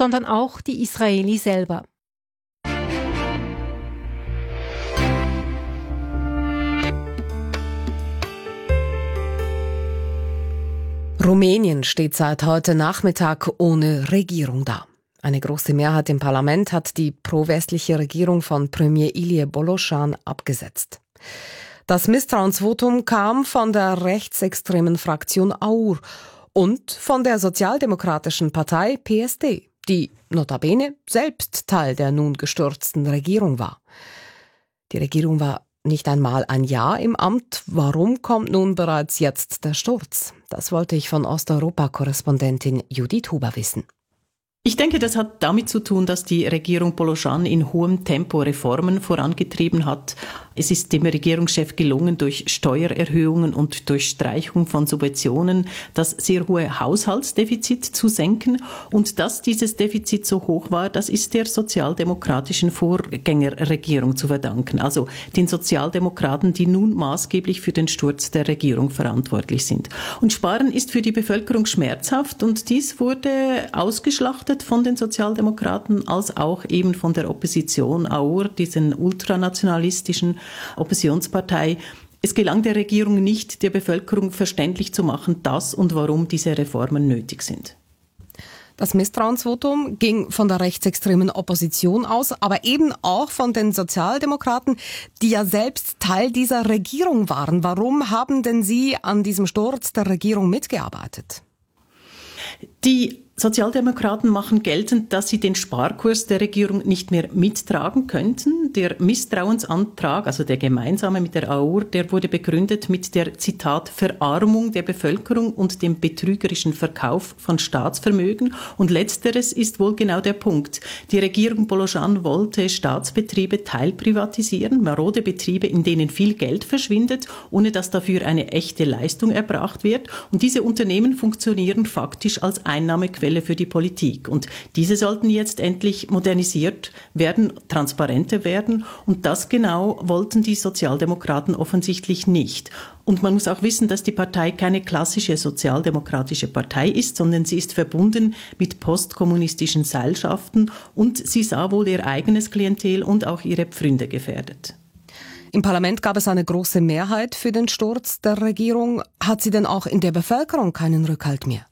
sondern auch die Israelis selber. Rumänien steht seit heute Nachmittag ohne Regierung da. Eine große Mehrheit im Parlament hat die pro-westliche Regierung von Premier Ilie Boloșan abgesetzt. Das Misstrauensvotum kam von der rechtsextremen Fraktion AUR und von der sozialdemokratischen Partei PSD, die notabene selbst Teil der nun gestürzten Regierung war. Die Regierung war nicht einmal ein Jahr im Amt. Warum kommt nun bereits jetzt der Sturz? Das wollte ich von Osteuropa-Korrespondentin Judith Huber wissen. Ich denke, das hat damit zu tun, dass die Regierung Boloșan in hohem Tempo Reformen vorangetrieben hat. Es ist dem Regierungschef gelungen, durch Steuererhöhungen und durch Streichung von Subventionen das sehr hohe Haushaltsdefizit zu senken. Und dass dieses Defizit so hoch war, das ist der sozialdemokratischen Vorgängerregierung zu verdanken. Also den Sozialdemokraten, die nun maßgeblich für den Sturz der Regierung verantwortlich sind. Und Sparen ist für die Bevölkerung schmerzhaft und dies wurde ausgeschlachtet von den Sozialdemokraten als auch eben von der Opposition AUR, diesen ultranationalistischen Oppositionspartei. Es gelang der Regierung nicht, der Bevölkerung verständlich zu machen, dass und warum diese Reformen nötig sind. Das Misstrauensvotum ging von der rechtsextremen Opposition aus, aber eben auch von den Sozialdemokraten, die ja selbst Teil dieser Regierung waren. Warum haben denn Sie an diesem Sturz der Regierung mitgearbeitet? Die Sozialdemokraten machen geltend, dass sie den Sparkurs der Regierung nicht mehr mittragen könnten. Der Misstrauensantrag, also der gemeinsame mit der AUR, der wurde begründet mit der, Zitat, Verarmung der Bevölkerung und dem betrügerischen Verkauf von Staatsvermögen. Und letzteres ist wohl genau der Punkt. Die Regierung Boloșan wollte Staatsbetriebe teilprivatisieren, marode Betriebe, in denen viel Geld verschwindet, ohne dass dafür eine echte Leistung erbracht wird. Und diese Unternehmen funktionieren faktisch als Einnahmequelle für die Politik. Und diese sollten jetzt endlich modernisiert werden, transparenter werden. Und das genau wollten die Sozialdemokraten offensichtlich nicht. Und man muss auch wissen, dass die Partei keine klassische sozialdemokratische Partei ist, sondern sie ist verbunden mit postkommunistischen Seilschaften und sie sah wohl ihr eigenes Klientel und auch ihre Pfründe gefährdet. Im Parlament gab es eine große Mehrheit für den Sturz der Regierung. Hat sie denn auch in der Bevölkerung keinen Rückhalt mehr?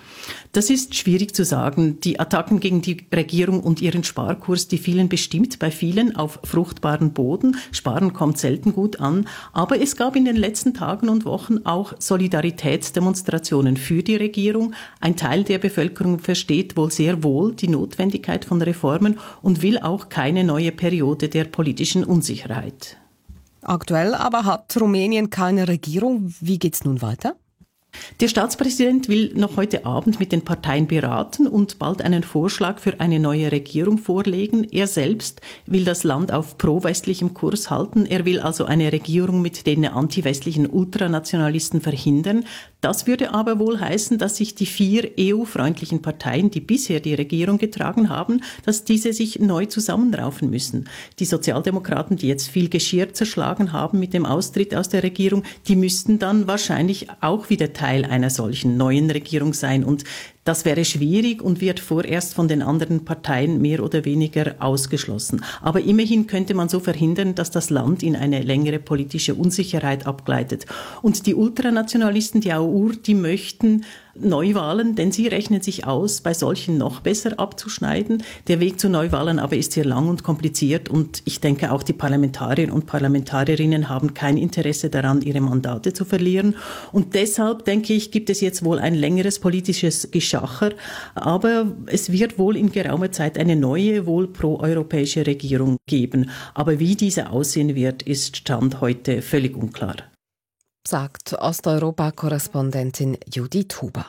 Das ist schwierig zu sagen. Die Attacken gegen die Regierung und ihren Sparkurs, die fielen bestimmt bei vielen auf fruchtbaren Boden. Sparen kommt selten gut an. Aber es gab in den letzten Tagen und Wochen auch Solidaritätsdemonstrationen für die Regierung. Ein Teil der Bevölkerung versteht wohl sehr wohl die Notwendigkeit von Reformen und will auch keine neue Periode der politischen Unsicherheit. Aktuell aber hat Rumänien keine Regierung. Wie geht's nun weiter? Der Staatspräsident will noch heute Abend mit den Parteien beraten und bald einen Vorschlag für eine neue Regierung vorlegen. Er selbst will das Land auf pro-westlichem Kurs halten. Er will also eine Regierung mit den anti-westlichen Ultranationalisten verhindern. Das würde aber wohl heißen, dass sich die 4 EU-freundlichen Parteien, die bisher die Regierung getragen haben, dass diese sich neu zusammenraufen müssen. Die Sozialdemokraten, die jetzt viel Geschirr zerschlagen haben mit dem Austritt aus der Regierung, die müssten dann wahrscheinlich auch wieder Teil einer solchen neuen Regierung sein. Und das wäre schwierig und wird vorerst von den anderen Parteien mehr oder weniger ausgeschlossen. Aber immerhin könnte man so verhindern, dass das Land in eine längere politische Unsicherheit abgleitet. Und die Ultranationalisten, die AUR, die möchten Neuwahlen, denn sie rechnen sich aus, bei solchen noch besser abzuschneiden. Der Weg zu Neuwahlen aber ist sehr lang und kompliziert und ich denke auch die Parlamentarier und Parlamentarierinnen haben kein Interesse daran, ihre Mandate zu verlieren. Und deshalb, denke ich, gibt es jetzt wohl ein längeres politisches Geschacher, aber es wird wohl in geraumer Zeit eine neue, wohl proeuropäische Regierung geben. Aber wie diese aussehen wird, ist Stand heute völlig unklar. Sagt Osteuropa-Korrespondentin Judith Huber.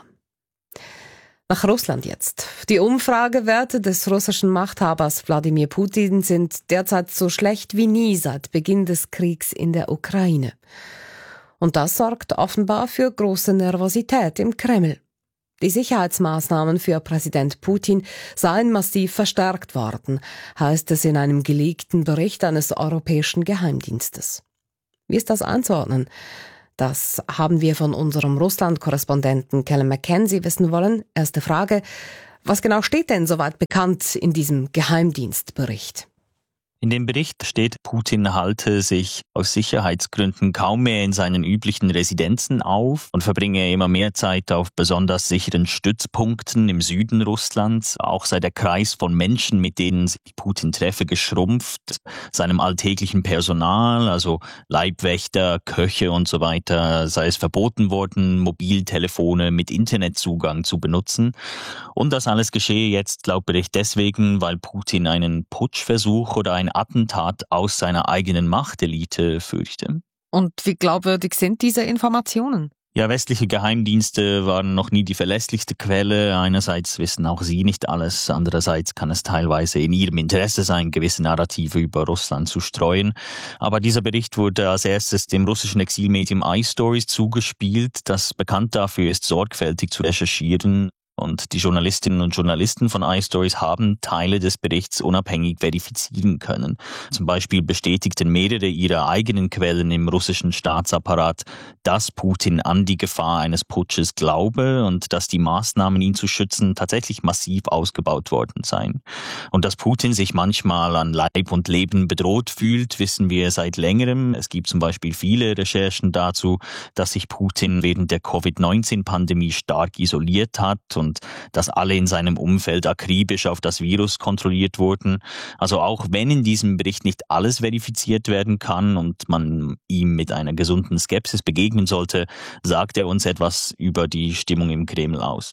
Nach Russland jetzt. Die Umfragewerte des russischen Machthabers Wladimir Putin sind derzeit so schlecht wie nie seit Beginn des Kriegs in der Ukraine. Und das sorgt offenbar für große Nervosität im Kreml. Die Sicherheitsmaßnahmen für Präsident Putin seien massiv verstärkt worden, heißt es in einem geleakten Bericht eines europäischen Geheimdienstes. Wie ist das einzuordnen? Das haben wir von unserem Russland-Korrespondenten Callum McKenzie wissen wollen. Erste Frage: Was genau steht denn soweit bekannt in diesem Geheimdienstbericht? In dem Bericht steht, Putin halte sich aus Sicherheitsgründen kaum mehr in seinen üblichen Residenzen auf und verbringe immer mehr Zeit auf besonders sicheren Stützpunkten im Süden Russlands. Auch sei der Kreis von Menschen, mit denen sich Putin treffe, geschrumpft. Seinem alltäglichen Personal, also Leibwächter, Köche und so weiter, sei es verboten worden, Mobiltelefone mit Internetzugang zu benutzen. Und das alles geschehe jetzt, laut Bericht, deswegen, weil Putin einen Putschversuch oder ein Attentat aus seiner eigenen Machtelite fürchte. Und wie glaubwürdig sind diese Informationen? Ja, westliche Geheimdienste waren noch nie die verlässlichste Quelle. Einerseits wissen auch sie nicht alles, andererseits kann es teilweise in ihrem Interesse sein, gewisse Narrative über Russland zu streuen. Aber dieser Bericht wurde als erstes dem russischen Exilmedium iStories zugespielt, das bekannt dafür ist, sorgfältig zu recherchieren. Und die Journalistinnen und Journalisten von iStories haben Teile des Berichts unabhängig verifizieren können. Zum Beispiel bestätigten mehrere ihrer eigenen Quellen im russischen Staatsapparat, dass Putin an die Gefahr eines Putsches glaube und dass die Maßnahmen, ihn zu schützen, tatsächlich massiv ausgebaut worden seien. Und dass Putin sich manchmal an Leib und Leben bedroht fühlt, wissen wir seit längerem. Es gibt zum Beispiel viele Recherchen dazu, dass sich Putin während der Covid-19-Pandemie stark isoliert hat und dass alle in seinem Umfeld akribisch auf das Virus kontrolliert wurden. Also auch wenn in diesem Bericht nicht alles verifiziert werden kann und man ihm mit einer gesunden Skepsis begegnen sollte, sagt er uns etwas über die Stimmung im Kreml aus.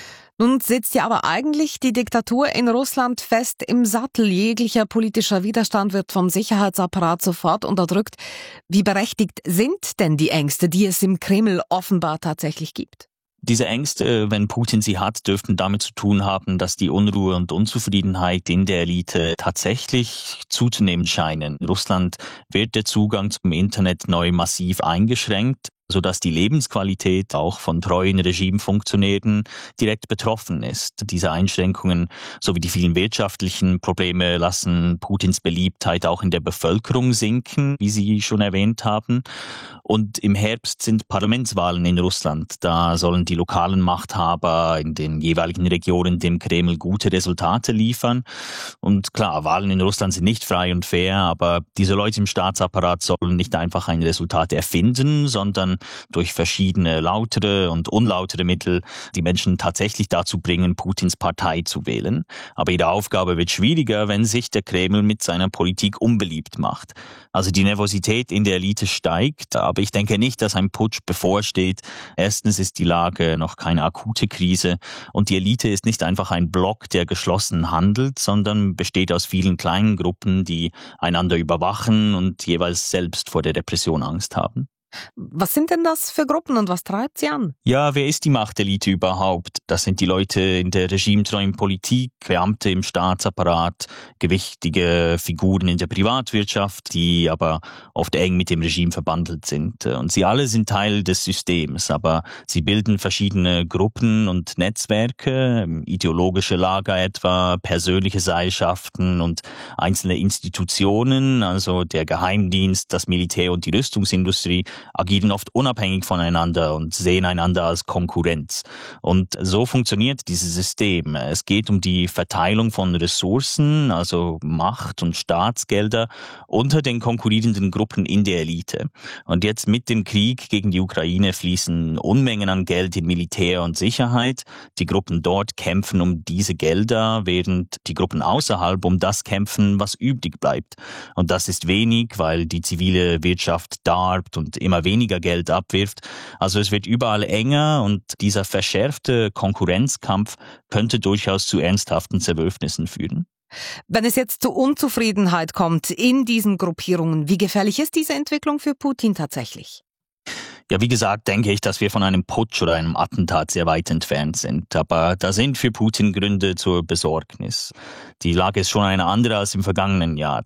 Nun sitzt ja aber eigentlich die Diktatur in Russland fest im Sattel. Jeglicher politischer Widerstand wird vom Sicherheitsapparat sofort unterdrückt. Wie berechtigt sind denn die Ängste, die es im Kreml offenbar tatsächlich gibt? Diese Ängste, wenn Putin sie hat, dürften damit zu tun haben, dass die Unruhe und Unzufriedenheit in der Elite tatsächlich zuzunehmen scheinen. In Russland wird der Zugang zum Internet neu massiv eingeschränkt, sodass die Lebensqualität auch von treuen Regimefunktionären direkt betroffen ist. Diese Einschränkungen sowie die vielen wirtschaftlichen Probleme lassen Putins Beliebtheit auch in der Bevölkerung sinken, wie Sie schon erwähnt haben. Und im Herbst sind Parlamentswahlen in Russland. Da sollen die lokalen Machthaber in den jeweiligen Regionen dem Kreml gute Resultate liefern. Und klar, Wahlen in Russland sind nicht frei und fair, aber diese Leute im Staatsapparat sollen nicht einfach ein Resultat erfinden, sondern durch verschiedene lautere und unlautere Mittel die Menschen tatsächlich dazu bringen, Putins Partei zu wählen. Aber ihre Aufgabe wird schwieriger, wenn sich der Kreml mit seiner Politik unbeliebt macht. Also die Nervosität in der Elite steigt, aber ich denke nicht, dass ein Putsch bevorsteht. Erstens ist die Lage noch keine akute Krise und die Elite ist nicht einfach ein Block, der geschlossen handelt, sondern besteht aus vielen kleinen Gruppen, die einander überwachen und jeweils selbst vor der Repression Angst haben. Was sind denn das für Gruppen und was treibt sie an? Ja, wer ist die Machtelite überhaupt? Das sind die Leute in der regimetreuen Politik, Beamte im Staatsapparat, gewichtige Figuren in der Privatwirtschaft, die aber oft eng mit dem Regime verbandelt sind. Und sie alle sind Teil des Systems, aber sie bilden verschiedene Gruppen und Netzwerke, ideologische Lager etwa, persönliche Seilschaften und einzelne Institutionen, also der Geheimdienst, das Militär und die Rüstungsindustrie, agieren oft unabhängig voneinander und sehen einander als Konkurrenz. Und so funktioniert dieses System. Es geht um die Verteilung von Ressourcen, also Macht und Staatsgelder, unter den konkurrierenden Gruppen in der Elite. Und jetzt mit dem Krieg gegen die Ukraine fließen Unmengen an Geld in Militär und Sicherheit. Die Gruppen dort kämpfen um diese Gelder, während die Gruppen außerhalb um das kämpfen, was übrig bleibt. Und das ist wenig, weil die zivile Wirtschaft darbt und immer weniger Geld abwirft. Also es wird überall enger und dieser verschärfte Konkurrenzkampf könnte durchaus zu ernsthaften Zerwürfnissen führen. Wenn es jetzt zu Unzufriedenheit kommt in diesen Gruppierungen, wie gefährlich ist diese Entwicklung für Putin tatsächlich? Ja, wie gesagt, denke ich, dass wir von einem Putsch oder einem Attentat sehr weit entfernt sind. Aber da sind für Putin Gründe zur Besorgnis. Die Lage ist schon eine andere als im vergangenen Jahr.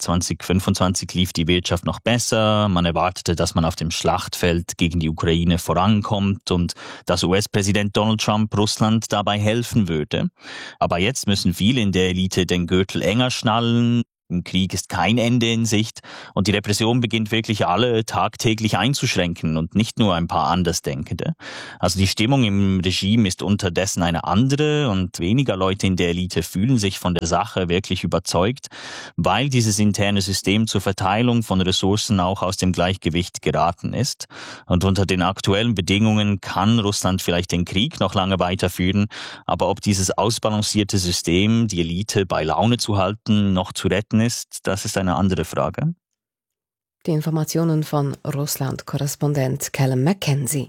2025 lief die Wirtschaft noch besser. Man erwartete, dass man auf dem Schlachtfeld gegen die Ukraine vorankommt und dass US-Präsident Donald Trump Russland dabei helfen würde. Aber jetzt müssen viele in der Elite den Gürtel enger schnallen. Im Krieg ist kein Ende in Sicht und die Repression beginnt wirklich alle tagtäglich einzuschränken und nicht nur ein paar Andersdenkende. Also die Stimmung im Regime ist unterdessen eine andere und weniger Leute in der Elite fühlen sich von der Sache wirklich überzeugt, weil dieses interne System zur Verteilung von Ressourcen auch aus dem Gleichgewicht geraten ist. Und unter den aktuellen Bedingungen kann Russland vielleicht den Krieg noch lange weiterführen, aber ob dieses ausbalancierte System, die Elite bei Laune zu halten, noch zu retten ist, das ist eine andere Frage. Die Informationen von Russland-Korrespondent Callum McKenzie.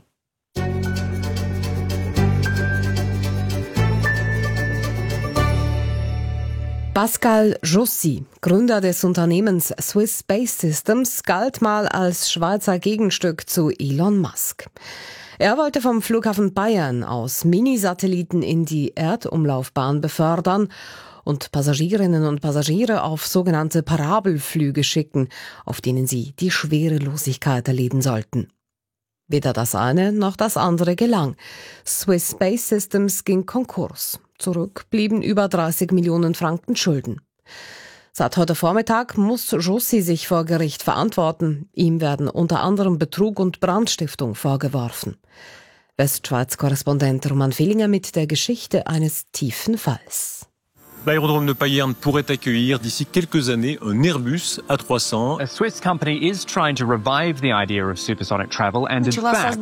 Pascal Jossy, Gründer des Unternehmens Swiss Space Systems, galt mal als Schweizer Gegenstück zu Elon Musk. Er wollte vom Flughafen Bayern aus Minisatelliten in die Erdumlaufbahn befördern und Passagierinnen und Passagiere auf sogenannte Parabelflüge schicken, auf denen sie die Schwerelosigkeit erleben sollten. Weder das eine noch das andere gelang. Swiss Space Systems ging Konkurs. Zurück blieben über 30 Millionen Franken Schulden. Seit heute Vormittag muss Jossy sich vor Gericht verantworten. Ihm werden unter anderem Betrug und Brandstiftung vorgeworfen. Westschweiz-Korrespondent Roman Villinger mit der Geschichte eines tiefen Falls. L'aérodrome de Payerne pourrait accueillir d'ici quelques années un Airbus A300. A Swiss company is trying to revive the idea of supersonic travel and in fact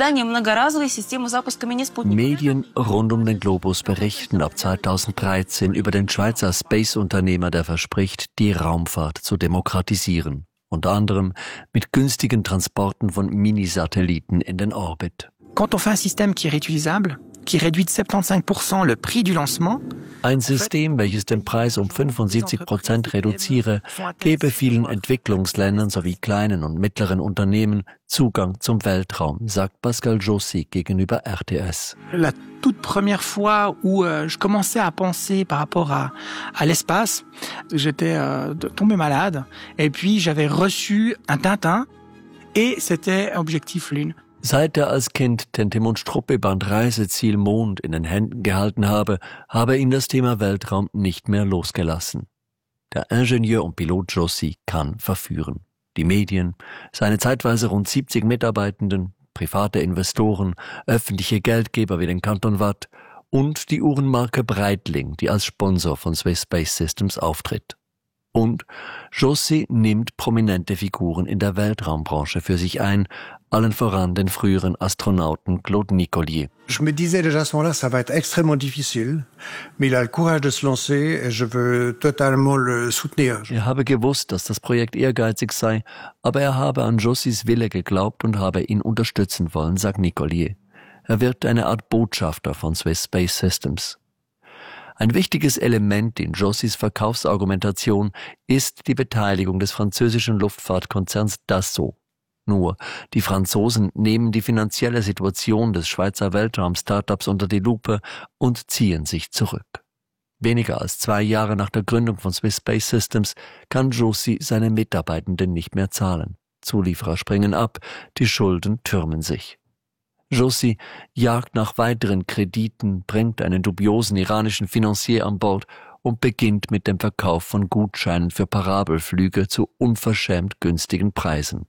Medien rund um den Globus berichten ab 2013 über den Schweizer Space-Unternehmer, der verspricht, die Raumfahrt zu demokratisieren. Unter anderem mit günstigen Transporten von Minisatelliten in den Orbit. Quand on fait un système qui est réutilisable, qui réduit de 75% le prix du lancement. Ein System, welches den Preis um 75% reduziere, gebe vielen Entwicklungsländern sowie kleinen und mittleren Unternehmen Zugang zum Weltraum, sagt Pascal Jossy gegenüber RTS. La toute première fois où je commençais à penser par rapport à l'espace, j'étais tombé malade et puis j'avais reçu un Tintin et c'était Objectif Lune. Seit er als Kind Tentemund Struppeband Reiseziel Mond in den Händen gehalten habe, habe ihn das Thema Weltraum nicht mehr losgelassen. Der Ingenieur und Pilot Jossy kann verführen. Die Medien, seine zeitweise rund 70 Mitarbeitenden, private Investoren, öffentliche Geldgeber wie den Kanton Waadt und die Uhrenmarke Breitling, die als Sponsor von Swiss Space Systems auftritt. Und Jossy nimmt prominente Figuren in der Weltraumbranche für sich ein, allen voran den früheren Astronauten Claude Nicollier. Je me disais déjà à ce moment-là, ça va être extrêmement difficile, mais il a le courage de se lancer et je veux totalement le soutenir. Er habe gewusst, dass das Projekt ehrgeizig sei, aber er habe an Jossys Wille geglaubt und habe ihn unterstützen wollen, sagt Nicollier. Er wird eine Art Botschafter von Swiss Space Systems. Ein wichtiges Element in Jossys Verkaufsargumentation ist die Beteiligung des französischen Luftfahrtkonzerns Dassault. Nur, die Franzosen nehmen die finanzielle Situation des Schweizer Weltraum-Startups unter die Lupe und ziehen sich zurück. Weniger als 2 Jahre nach der Gründung von Swiss Space Systems kann Jossy seine Mitarbeitenden nicht mehr zahlen. Zulieferer springen ab, die Schulden türmen sich. Jossy jagt nach weiteren Krediten, bringt einen dubiosen iranischen Financier an Bord und beginnt mit dem Verkauf von Gutscheinen für Parabelflüge zu unverschämt günstigen Preisen.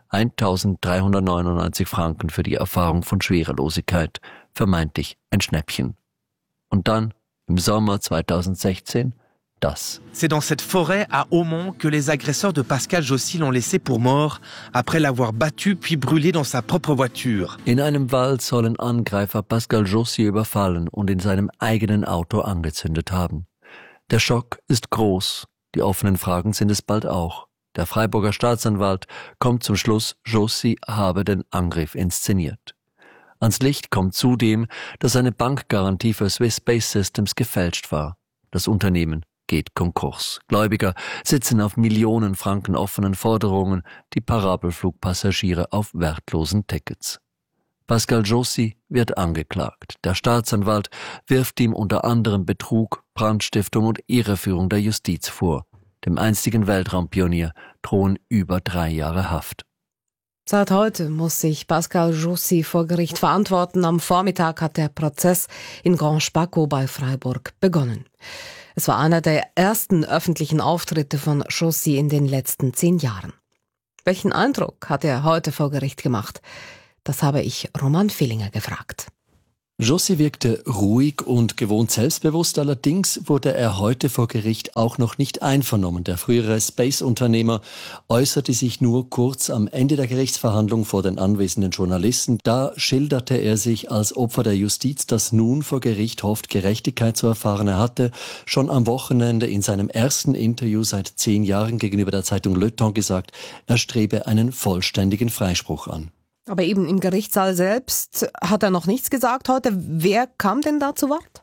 1.399 Franken für die Erfahrung von Schwerelosigkeit, vermeintlich ein Schnäppchen. Und dann, im Sommer 2016, das. C'est dans cette forêt à Aumont que les agresseurs de Pascal Jossy l'ont laissé pour mort, après l'avoir battu puis brûlé dans sa propre voiture. In einem Wald sollen Angreifer Pascal Jossy überfallen und in seinem eigenen Auto angezündet haben. Der Schock ist groß, die offenen Fragen sind es bald auch. Der Freiburger Staatsanwalt kommt zum Schluss, Jossy habe den Angriff inszeniert. Ans Licht kommt zudem, dass eine Bankgarantie für Swiss Space Systems gefälscht war. Das Unternehmen geht Konkurs. Gläubiger sitzen auf Millionen Franken offenen Forderungen, die Parabelflugpassagiere auf wertlosen Tickets. Pascal Jossy wird angeklagt. Der Staatsanwalt wirft ihm unter anderem Betrug, Brandstiftung und Irreführung der Justiz vor. Dem einstigen Weltraumpionier drohen über 3 Jahre Haft. Seit heute muss sich Pascal Jossy vor Gericht verantworten. Am Vormittag hat der Prozess in Grand Spaco bei Freiburg begonnen. Es war einer der ersten öffentlichen Auftritte von Joshi in den letzten 10 Jahren. Welchen Eindruck hat er heute vor Gericht gemacht? Das habe ich Roman Villinger gefragt. Joshi wirkte ruhig und gewohnt selbstbewusst, allerdings wurde er heute vor Gericht auch noch nicht einvernommen. Der frühere Space-Unternehmer äußerte sich nur kurz am Ende der Gerichtsverhandlung vor den anwesenden Journalisten. Da schilderte er sich als Opfer der Justiz, das nun vor Gericht hofft, Gerechtigkeit zu erfahren. Er hatte schon am Wochenende in seinem ersten Interview seit 10 Jahren gegenüber der Zeitung Le Temps gesagt, er strebe einen vollständigen Freispruch an. Aber eben im Gerichtssaal selbst hat er noch nichts gesagt heute. Wer kam denn da zu Wort?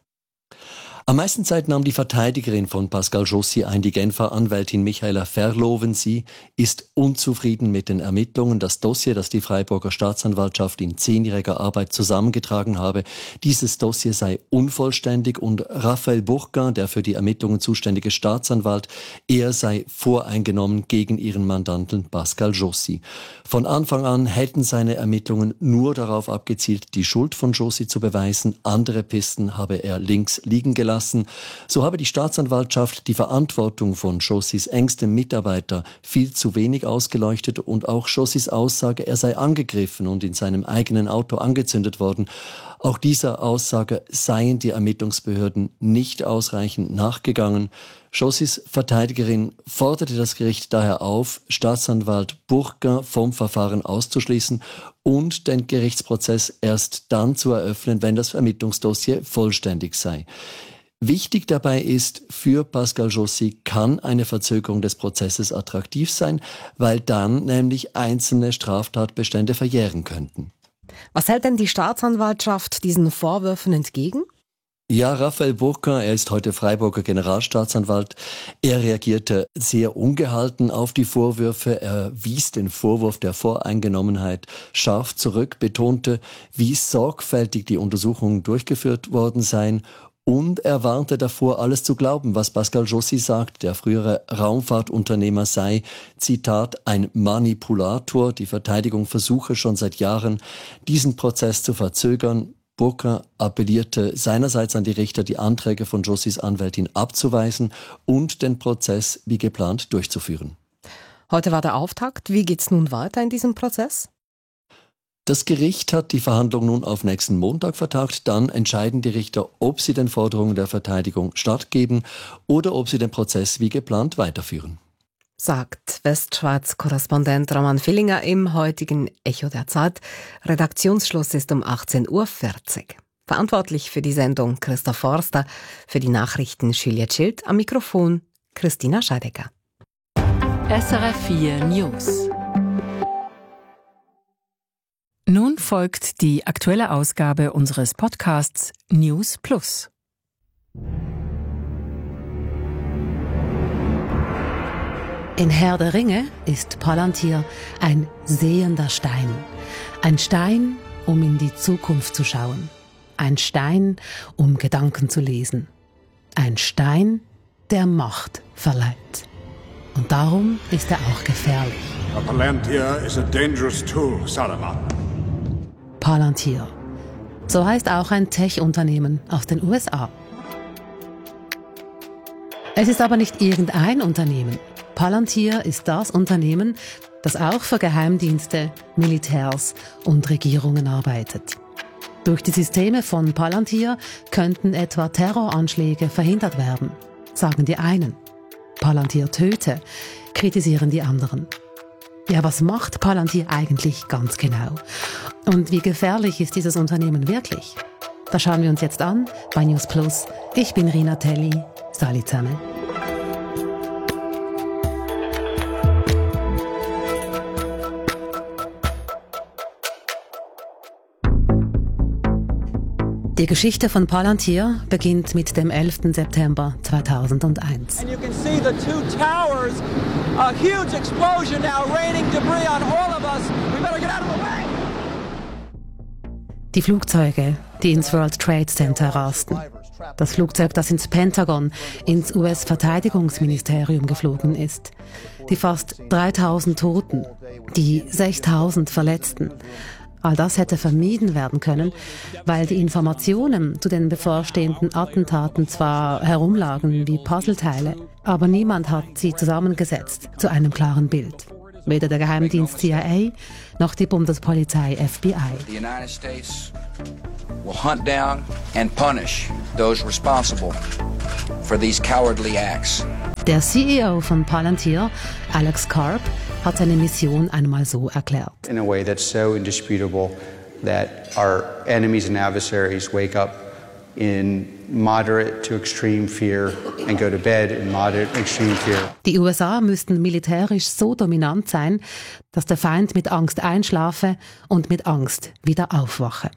Am meisten Zeit nahm die Verteidigerin von Pascal Joshi ein, die Genfer Anwältin Michaela Verloven. Sie ist unzufrieden mit den Ermittlungen. Das Dossier, das die Freiburger Staatsanwaltschaft in 10-jähriger Arbeit zusammengetragen habe, dieses Dossier sei unvollständig und Raphael Bourquin, der für die Ermittlungen zuständige Staatsanwalt, er sei voreingenommen gegen ihren Mandanten Pascal Joshi. Von Anfang an hätten seine Ermittlungen nur darauf abgezielt, die Schuld von Joshi zu beweisen. Andere Pisten habe er links liegen gelassen. So habe die Staatsanwaltschaft die Verantwortung von Joshis engstem Mitarbeiter viel zu wenig ausgeleuchtet und auch Joshis Aussage, er sei angegriffen und in seinem eigenen Auto angezündet worden. Auch dieser Aussage seien die Ermittlungsbehörden nicht ausreichend nachgegangen. Joshis Verteidigerin forderte das Gericht daher auf, Staatsanwalt Bourquin vom Verfahren auszuschließen und den Gerichtsprozess erst dann zu eröffnen, wenn das Ermittlungsdossier vollständig sei. Wichtig dabei ist, für Pascal Joshi kann eine Verzögerung des Prozesses attraktiv sein, weil dann nämlich einzelne Straftatbestände verjähren könnten. Was hält denn die Staatsanwaltschaft diesen Vorwürfen entgegen? Ja, Raphael Bourquin, er ist heute Freiburger Generalstaatsanwalt. Er reagierte sehr ungehalten auf die Vorwürfe. Er wies den Vorwurf der Voreingenommenheit scharf zurück, betonte, wie sorgfältig die Untersuchungen durchgeführt worden seien. Und er warnte davor, alles zu glauben, was Pascal Joshi sagt. Der frühere Raumfahrtunternehmer sei, Zitat, ein Manipulator. Die Verteidigung versuche schon seit Jahren, diesen Prozess zu verzögern. Bourquin appellierte seinerseits an die Richter, die Anträge von Joshis Anwältin abzuweisen und den Prozess wie geplant durchzuführen. Heute war der Auftakt. Wie geht's nun weiter in diesem Prozess? Das Gericht hat die Verhandlung nun auf nächsten Montag vertagt. Dann entscheiden die Richter, ob sie den Forderungen der Verteidigung stattgeben oder ob sie den Prozess wie geplant weiterführen. Sagt Westschweiz-Korrespondent Roman Villinger im heutigen Echo der Zeit. Redaktionsschluss ist um 18.40 Uhr. Verantwortlich für die Sendung Christoph Forster, für die Nachrichten Juliette Schild, am Mikrofon Christina Scheidecker. SRF 4 News. Nun folgt die aktuelle Ausgabe unseres Podcasts News Plus. In Herr der Ringe ist Palantir ein sehender Stein. Ein Stein, um in die Zukunft zu schauen. Ein Stein, um Gedanken zu lesen. Ein Stein, der Macht verleiht. Und darum ist er auch gefährlich. Palantir is a dangerous tool, Saruman. Palantir. So heißt auch ein Tech-Unternehmen aus den USA. Es ist aber nicht irgendein Unternehmen. Palantir ist das Unternehmen, das auch für Geheimdienste, Militärs und Regierungen arbeitet. Durch die Systeme von Palantir könnten etwa Terroranschläge verhindert werden, sagen die einen. Palantir töte, kritisieren die anderen. Ja, was macht Palantir eigentlich ganz genau? Und wie gefährlich ist dieses Unternehmen wirklich? Das schauen wir uns jetzt an bei News Plus. Ich bin Rina Telli. Salut zusammen. Die Geschichte von Palantir beginnt mit dem 11. September 2001. And you can see the two towers, a huge explosion now raining debris on all of us. We better get out of the way. Die Flugzeuge, die ins World Trade Center rasten. Das Flugzeug, das ins Pentagon, ins US-Verteidigungsministerium geflogen ist. Die fast 3000 Toten, die 6000 Verletzten. All das hätte vermieden werden können, weil die Informationen zu den bevorstehenden Attentaten zwar herumlagen wie Puzzleteile, aber niemand hat sie zusammengesetzt zu einem klaren Bild. Weder der Geheimdienst CIA noch die Bundespolizei FBI. The United States will hunt down and punish those responsible for these cowardly acts. Der CEO von Palantir, Alex Karp, hat seine Mission einmal so erklärt. In a way that's so indisputable that our enemies and adversaries wake up in moderate to extreme fear and go to bed in moderate and extreme fear. Die USA müssten militärisch so dominant sein, dass der Feind mit Angst einschlafe und mit Angst wieder aufwache.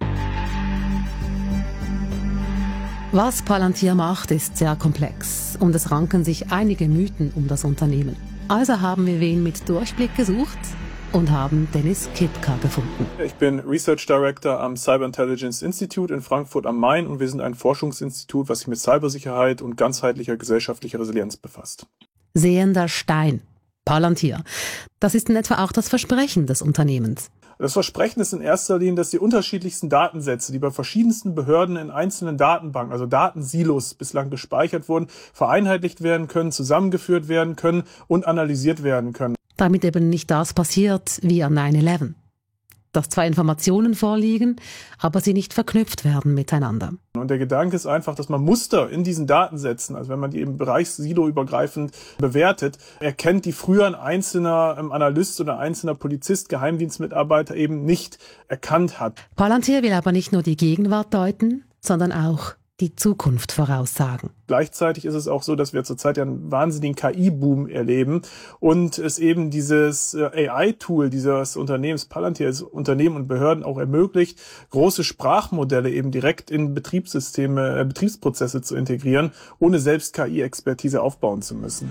Was Palantir macht, ist sehr komplex und es ranken sich einige Mythen um das Unternehmen. Also haben wir wen mit Durchblick gesucht und haben Dennis Kipka gefunden. Ich bin Research Director am Cyber Intelligence Institute in Frankfurt am Main und wir sind ein Forschungsinstitut, was sich mit Cybersicherheit und ganzheitlicher gesellschaftlicher Resilienz befasst. Sehender Stein, Palantir. Das ist in etwa auch das Versprechen des Unternehmens. Das Versprechen ist in erster Linie, dass die unterschiedlichsten Datensätze, die bei verschiedensten Behörden in einzelnen Datenbanken, also Datensilos bislang gespeichert wurden, vereinheitlicht werden können, zusammengeführt werden können und analysiert werden können. Damit eben nicht das passiert wie am 9/11. Dass zwar Informationen vorliegen, aber sie nicht verknüpft werden miteinander. Und der Gedanke ist einfach, dass man Muster in diesen Datensätzen, also wenn man die eben bereichssiloübergreifend bewertet, erkennt, die früher ein einzelner Analyst oder einzelner Polizist, Geheimdienstmitarbeiter eben nicht erkannt hat. Palantir will aber nicht nur die Gegenwart deuten, sondern auch die Zukunft voraussagen. Gleichzeitig ist es auch so, dass wir zurzeit ja einen wahnsinnigen KI-Boom erleben und es eben dieses AI-Tool dieses Unternehmens Palantir, das Unternehmen und Behörden auch ermöglicht, große Sprachmodelle eben direkt in Betriebssysteme, Betriebsprozesse zu integrieren, ohne selbst KI-Expertise aufbauen zu müssen.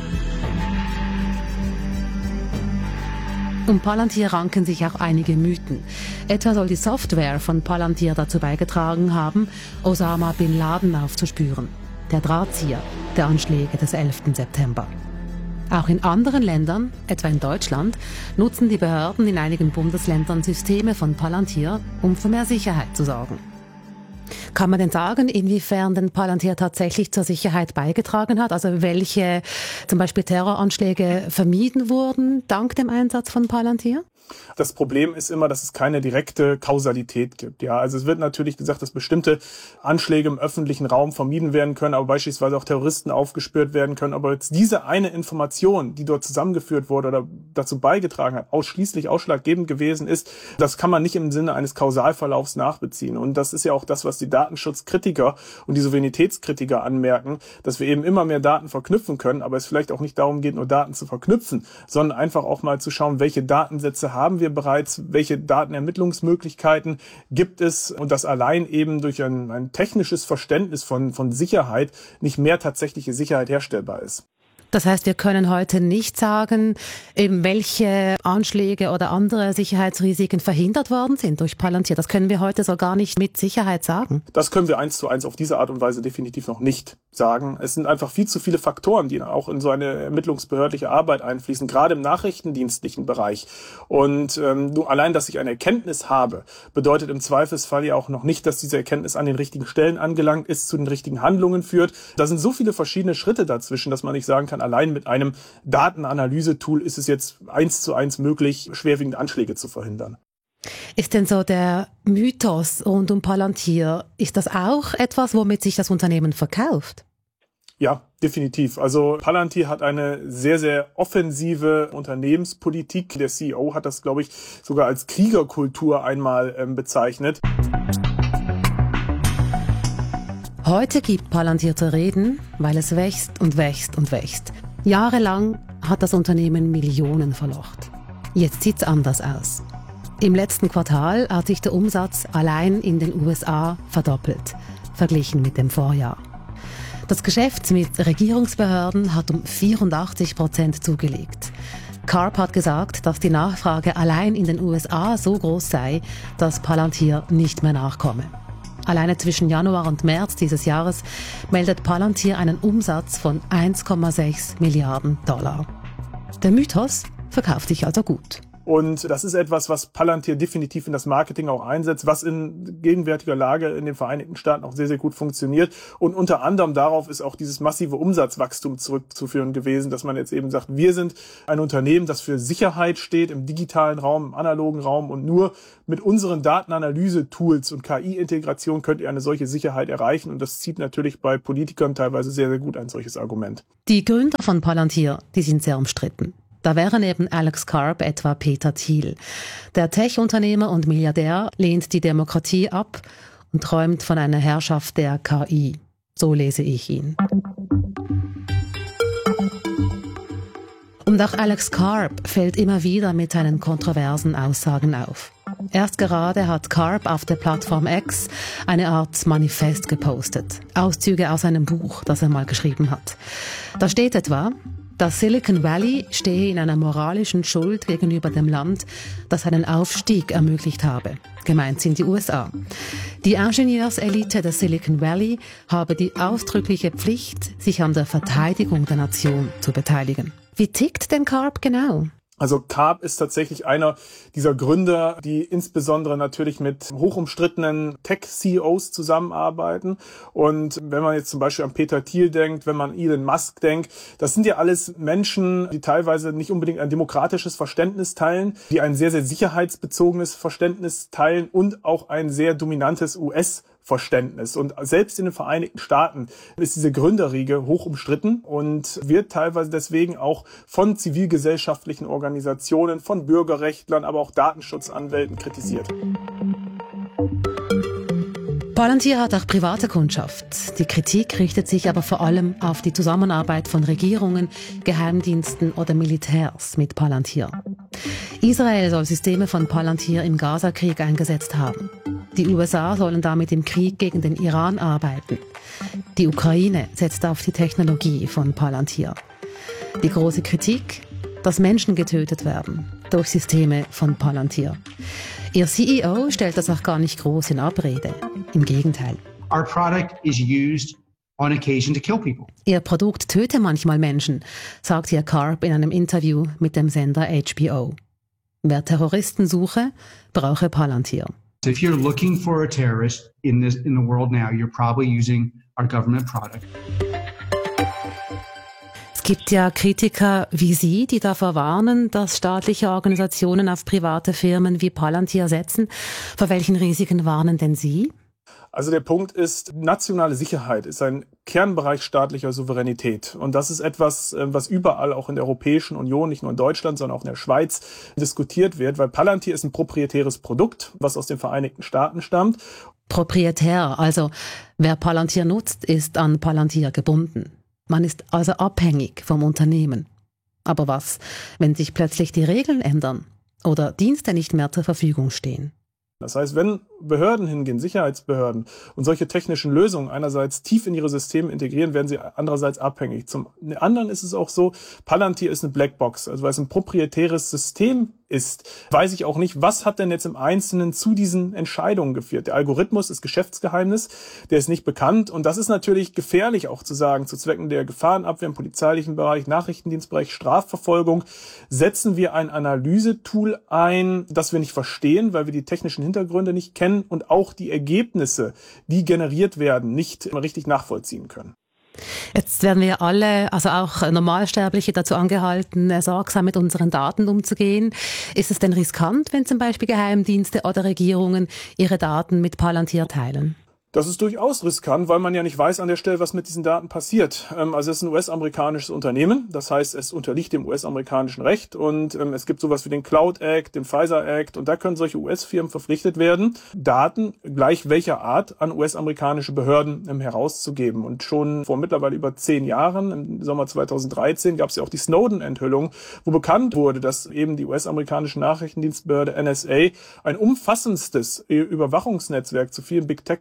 Um Palantir ranken sich auch einige Mythen. Etwa soll die Software von Palantir dazu beigetragen haben, Osama Bin Laden aufzuspüren, der Drahtzieher der Anschläge des 11. September. Auch in anderen Ländern, etwa in Deutschland, nutzen die Behörden in einigen Bundesländern Systeme von Palantir, um für mehr Sicherheit zu sorgen. Kann man denn sagen, inwiefern denn Palantir tatsächlich zur Sicherheit beigetragen hat? Also welche zum Beispiel Terroranschläge vermieden wurden dank dem Einsatz von Palantir? Das Problem ist immer, dass es keine direkte Kausalität gibt. Ja, also es wird natürlich gesagt, dass bestimmte Anschläge im öffentlichen Raum vermieden werden können, aber beispielsweise auch Terroristen aufgespürt werden können. Aber jetzt diese eine Information, die dort zusammengeführt wurde oder dazu beigetragen hat, ausschließlich ausschlaggebend gewesen ist, das kann man nicht im Sinne eines Kausalverlaufs nachbeziehen. Und das ist ja auch das, was die Datenschutzkritiker und die Souveränitätskritiker anmerken, dass wir eben immer mehr Daten verknüpfen können, aber es vielleicht auch nicht darum geht, nur Daten zu verknüpfen, sondern einfach auch mal zu schauen, welche Datensätze haben wir bereits, welche Datenermittlungsmöglichkeiten gibt es und dass allein eben durch ein technisches Verständnis von Sicherheit nicht mehr tatsächliche Sicherheit herstellbar ist. Das heißt, wir können heute nicht sagen, eben welche Anschläge oder andere Sicherheitsrisiken verhindert worden sind durch Palantir. Das können wir heute so gar nicht mit Sicherheit sagen. Das können wir 1:1 auf diese Art und Weise definitiv noch nicht sagen. Es sind einfach viel zu viele Faktoren, die auch in so eine ermittlungsbehördliche Arbeit einfließen, gerade im nachrichtendienstlichen Bereich. Und nur allein, dass ich eine Erkenntnis habe, bedeutet im Zweifelsfall ja auch noch nicht, dass diese Erkenntnis an den richtigen Stellen angelangt ist, zu den richtigen Handlungen führt. Da sind so viele verschiedene Schritte dazwischen, dass man nicht sagen kann, allein mit einem Datenanalyse-Tool ist es jetzt 1:1 möglich, schwerwiegende Anschläge zu verhindern. Ist denn so der Mythos rund um Palantir, ist das auch etwas, womit sich das Unternehmen verkauft? Ja, definitiv. Also Palantir hat eine sehr, sehr offensive Unternehmenspolitik. Der CEO hat das, glaube ich, sogar als Kriegerkultur einmal bezeichnet. Heute gibt Palantir zu reden, weil es wächst und wächst und wächst. Jahrelang hat das Unternehmen Millionen verlocht. Jetzt sieht's anders aus. Im letzten Quartal hat sich der Umsatz allein in den USA verdoppelt, verglichen mit dem Vorjahr. Das Geschäft mit Regierungsbehörden hat um 84% zugelegt. Karp hat gesagt, dass die Nachfrage allein in den USA so groß sei, dass Palantir nicht mehr nachkomme. Alleine zwischen Januar und März dieses Jahres meldet Palantir einen Umsatz von 1,6 Milliarden $. Der Mythos verkauft sich also gut. Und das ist etwas, was Palantir definitiv in das Marketing auch einsetzt, was in gegenwärtiger Lage in den Vereinigten Staaten auch sehr, sehr gut funktioniert. Und unter anderem darauf ist auch dieses massive Umsatzwachstum zurückzuführen gewesen, dass man jetzt eben sagt, wir sind ein Unternehmen, das für Sicherheit steht im digitalen Raum, im analogen Raum, und nur mit unseren Datenanalyse-Tools und KI-Integration könnt ihr eine solche Sicherheit erreichen. Und das zieht natürlich bei Politikern teilweise sehr, sehr gut ein solches Argument. Die Gründer von Palantir, die sind sehr umstritten. Da wäre neben Alex Karp etwa Peter Thiel. Der Tech-Unternehmer und Milliardär lehnt die Demokratie ab und träumt von einer Herrschaft der KI. So lese ich ihn. Und auch Alex Karp fällt immer wieder mit seinen kontroversen Aussagen auf. Erst gerade hat Karp auf der Plattform X eine Art Manifest gepostet. Auszüge aus einem Buch, das er mal geschrieben hat. Da steht etwa: Das Silicon Valley stehe in einer moralischen Schuld gegenüber dem Land, das einen Aufstieg ermöglicht habe. Gemeint sind die USA. Die Ingenieurselite des Silicon Valley habe die ausdrückliche Pflicht, sich an der Verteidigung der Nation zu beteiligen. Wie tickt denn Karp genau? Also Karp ist tatsächlich einer dieser Gründer, die insbesondere natürlich mit hochumstrittenen Tech-CEOs zusammenarbeiten. Und wenn man jetzt zum Beispiel an Peter Thiel denkt, wenn man Elon Musk denkt, das sind ja alles Menschen, die teilweise nicht unbedingt ein demokratisches Verständnis teilen, die ein sehr, sehr sicherheitsbezogenes Verständnis teilen und auch ein sehr dominantes US-Verständnis. Und selbst in den Vereinigten Staaten ist diese Gründerriege hoch umstritten und wird teilweise deswegen auch von zivilgesellschaftlichen Organisationen, von Bürgerrechtlern, aber auch Datenschutzanwälten kritisiert. Palantir hat auch private Kundschaft. Die Kritik richtet sich aber vor allem auf die Zusammenarbeit von Regierungen, Geheimdiensten oder Militärs mit Palantir. Israel soll Systeme von Palantir im Gaza-Krieg eingesetzt haben. Die USA sollen damit im Krieg gegen den Iran arbeiten. Die Ukraine setzt auf die Technologie von Palantir. Die große Kritik: dass Menschen getötet werden durch Systeme von Palantir. Ihr CEO stellt das auch gar nicht groß in Abrede. Im Gegenteil. Our product is used on occasion to kill people. Ihr Produkt töte manchmal Menschen, sagt hier Karp in einem Interview mit dem Sender HBO. Wer Terroristen suche, brauche Palantir. So if you're looking for a terrorist in the world now, you're probably using our government product. Es gibt ja Kritiker wie Sie, die davor warnen, dass staatliche Organisationen auf private Firmen wie Palantir setzen. Vor welchen Risiken warnen denn Sie? Also der Punkt ist, nationale Sicherheit ist ein Kernbereich staatlicher Souveränität. Und das ist etwas, was überall auch in der Europäischen Union, nicht nur in Deutschland, sondern auch in der Schweiz diskutiert wird, weil Palantir ist ein proprietäres Produkt, was aus den Vereinigten Staaten stammt. Proprietär, also wer Palantir nutzt, ist an Palantir gebunden. Man ist also abhängig vom Unternehmen. Aber was, wenn sich plötzlich die Regeln ändern oder Dienste nicht mehr zur Verfügung stehen? Das heißt, wenn Behörden hingehen, Sicherheitsbehörden, und solche technischen Lösungen einerseits tief in ihre Systeme integrieren, werden sie andererseits abhängig. Zum anderen ist es auch so, Palantir ist eine Blackbox, also weil es ein proprietäres System ist, weiß ich auch nicht, was hat denn jetzt im Einzelnen zu diesen Entscheidungen geführt. Der Algorithmus ist Geschäftsgeheimnis, der ist nicht bekannt, und das ist natürlich gefährlich auch zu sagen, zu Zwecken der Gefahrenabwehr im polizeilichen Bereich, Nachrichtendienstbereich, Strafverfolgung, setzen wir ein Analysetool ein, das wir nicht verstehen, weil wir die technischen Hintergründe nicht kennen und auch die Ergebnisse, die generiert werden, nicht richtig nachvollziehen können. Jetzt werden wir alle, also auch Normalsterbliche, dazu angehalten, sorgsam mit unseren Daten umzugehen. Ist es denn riskant, wenn zum Beispiel Geheimdienste oder Regierungen ihre Daten mit Palantir teilen? Das ist durchaus riskant, weil man ja nicht weiß an der Stelle, was mit diesen Daten passiert. Also es ist ein US-amerikanisches Unternehmen, das heißt, es unterliegt dem US-amerikanischen Recht, und es gibt sowas wie den Cloud Act, den Pfizer Act, und da können solche US-Firmen verpflichtet werden, Daten gleich welcher Art an US-amerikanische Behörden herauszugeben. Und schon vor mittlerweile über 10 Jahren, im Sommer 2013, gab es ja auch die Snowden-Enthüllung, wo bekannt wurde, dass eben die US-amerikanische Nachrichtendienstbehörde NSA ein umfassendes Überwachungsnetzwerk zu vielen Big-Tech-Konzernen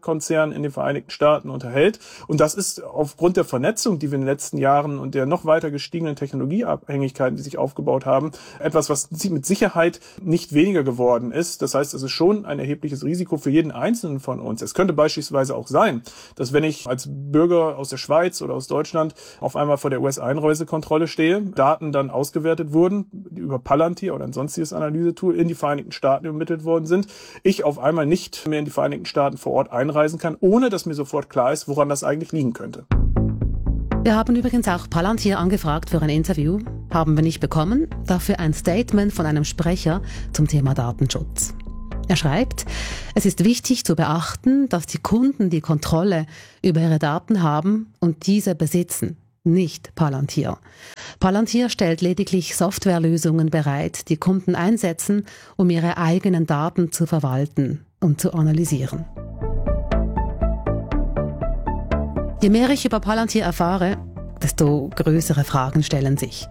dann in den Vereinigten Staaten unterhält. Und das ist aufgrund der Vernetzung, die wir in den letzten Jahren und der noch weiter gestiegenen Technologieabhängigkeiten, die sich aufgebaut haben, etwas, was mit Sicherheit nicht weniger geworden ist. Das heißt, es ist schon ein erhebliches Risiko für jeden Einzelnen von uns. Es könnte beispielsweise auch sein, dass wenn ich als Bürger aus der Schweiz oder aus Deutschland auf einmal vor der US-Einreisekontrolle stehe, Daten dann ausgewertet wurden, die über Palantir oder ein sonstiges Analysetool in die Vereinigten Staaten übermittelt worden sind, ich auf einmal nicht mehr in die Vereinigten Staaten vor Ort einreisen kann, ohne dass mir sofort klar ist, woran das eigentlich liegen könnte. Wir haben übrigens auch Palantir angefragt für ein Interview, haben wir nicht bekommen, dafür ein Statement von einem Sprecher zum Thema Datenschutz. Er schreibt, es ist wichtig zu beachten, dass die Kunden die Kontrolle über ihre Daten haben und diese besitzen, nicht Palantir. Palantir stellt lediglich Softwarelösungen bereit, die Kunden einsetzen, um ihre eigenen Daten zu verwalten und zu analysieren. Je mehr ich über Palantir erfahre, desto größere Fragen stellen sich.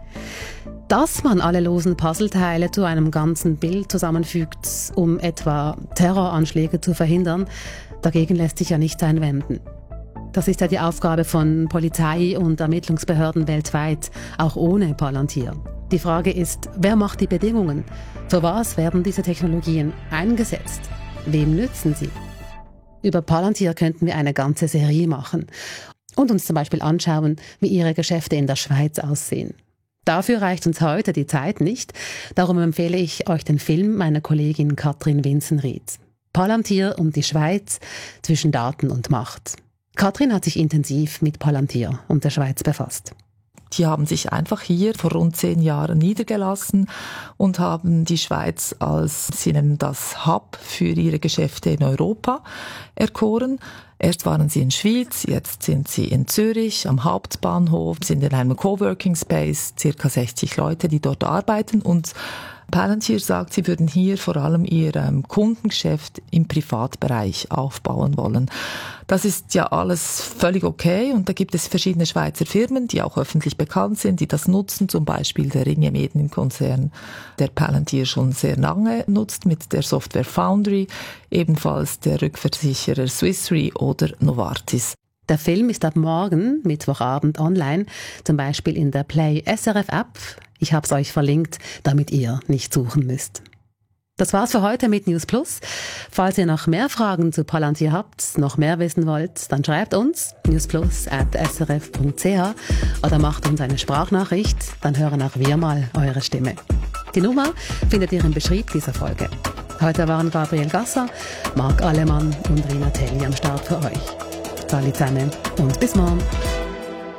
Dass man alle losen Puzzleteile zu einem ganzen Bild zusammenfügt, um etwa Terroranschläge zu verhindern, dagegen lässt sich ja nichts einwenden. Das ist ja die Aufgabe von Polizei und Ermittlungsbehörden weltweit, auch ohne Palantir. Die Frage ist, wer macht die Bedingungen? Für was werden diese Technologien eingesetzt? Wem nützen sie? Über Palantir könnten wir eine ganze Serie machen und uns zum Beispiel anschauen, wie ihre Geschäfte in der Schweiz aussehen. Dafür reicht uns heute die Zeit nicht, darum empfehle ich euch den Film meiner Kollegin Katrin Winzenried. Palantir und die Schweiz zwischen Daten und Macht. Katrin hat sich intensiv mit Palantir und der Schweiz befasst. Die haben sich einfach hier vor rund 10 Jahren niedergelassen und haben die Schweiz als, sie nennen das Hub für ihre Geschäfte in Europa erkoren. Erst waren sie in Schwyz, jetzt sind sie in Zürich am Hauptbahnhof, sind in einem Coworking Space, circa 60 Leute, die dort arbeiten, und Palantir sagt, sie würden hier vor allem ihr Kundengeschäft im Privatbereich aufbauen wollen. Das ist ja alles völlig okay, und da gibt es verschiedene Schweizer Firmen, die auch öffentlich bekannt sind, die das nutzen, zum Beispiel der Ringier Medienkonzern, der Palantir schon sehr lange nutzt mit der Software Foundry, ebenfalls der Rückversicherer Swiss Re oder Novartis. Der Film ist ab morgen, Mittwochabend, online, zum Beispiel in der Play SRF App. Ich habe es euch verlinkt, damit ihr nicht suchen müsst. Das war's für heute mit News Plus. Falls ihr noch mehr Fragen zu Palantir habt, noch mehr wissen wollt, dann schreibt uns newsplus@srf.ch oder macht uns eine Sprachnachricht, dann hören auch wir mal eure Stimme. Die Nummer findet ihr im Beschrieb dieser Folge. Heute waren Gabriel Gasser, Marc Allemann und Rina Telli am Start für euch. Salut zusammen und bis morgen.